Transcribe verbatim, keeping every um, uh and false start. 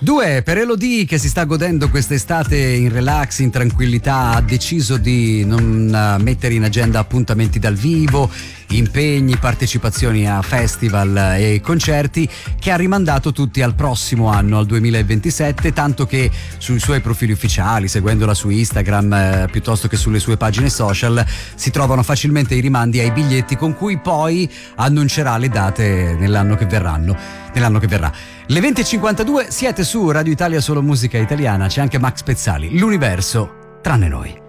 Due, per Elodie che si sta godendo quest'estate in relax, in tranquillità, ha deciso di non mettere in agenda appuntamenti dal vivo, impegni, partecipazioni a festival e concerti, che ha rimandato tutti al prossimo anno, al duemilaventisette, tanto che sui suoi profili ufficiali, seguendola su Instagram eh, piuttosto che sulle sue pagine social, si trovano facilmente i rimandi ai biglietti con cui poi annuncerà le date nell'anno che verranno, nell'anno che verrà. Le venti e cinquantadue, siete su Radio Italia Solo Musica Italiana, c'è anche Max Pezzali, l'universo tranne noi.